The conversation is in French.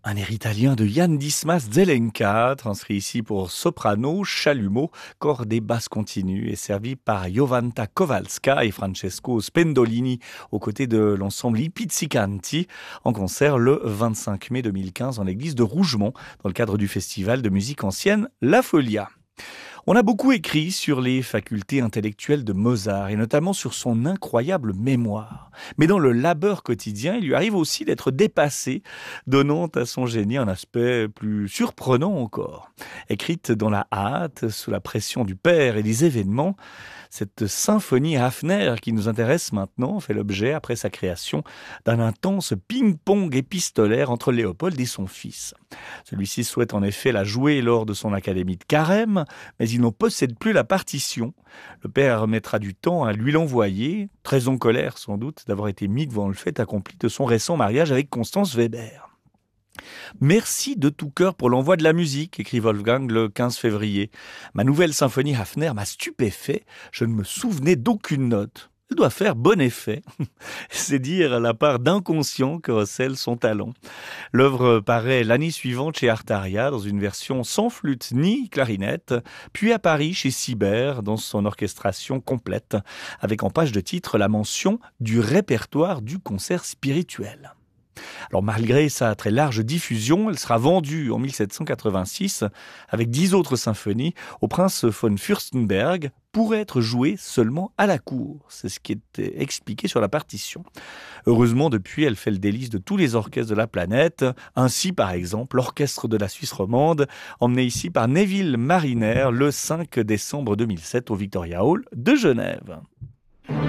Un air italien de Jan Dismas Zelenka, transcrit ici pour soprano, chalumeau, cordes et basses continues, et servi par Jovanta Kowalska et Francesco Spendolini, aux côtés de l'ensemble I Pizzicanti, en concert le 25 mai 2015 en l'église de Rougemont, dans le cadre du festival de musique ancienne La Folia. On a beaucoup écrit sur les facultés intellectuelles de Mozart et notamment sur son incroyable mémoire. Mais dans le labeur quotidien, il lui arrive aussi d'être dépassé, donnant à son génie un aspect plus surprenant encore. Écrite dans la hâte, sous la pression du père et des événements, cette symphonie Hafner qui nous intéresse maintenant fait l'objet, après sa création, d'un intense ping-pong épistolaire entre Léopold et son fils. Celui-ci souhaite en effet la jouer lors de son académie de Carême, mais il n'en possède plus la partition. Le père mettra du temps à lui l'envoyer, très en colère sans doute d'avoir été mis devant le fait accompli de son récent mariage avec Constance Weber. Merci de tout cœur pour l'envoi de la musique, écrit Wolfgang le 15 février. Ma nouvelle symphonie Hafner m'a stupéfait, je ne me souvenais d'aucune note. Elle doit faire bon effet. C'est dire la part d'inconscient que recèle son talent. L'œuvre paraît l'année suivante chez Artaria dans une version sans flûte ni clarinette, puis à Paris chez Sibert dans son orchestration complète, avec en page de titre la mention du répertoire du concert spirituel. Alors malgré sa très large diffusion, elle sera vendue en 1786 avec 10 autres symphonies au prince von Fürstenberg pour être jouée seulement à la cour. C'est ce qui est expliqué sur la partition. Heureusement, depuis, elle fait le délice de tous les orchestres de la planète. Ainsi, par exemple, l'orchestre de la Suisse romande, emmené ici par Neville Mariner le 5 décembre 2007 au Victoria Hall de Genève.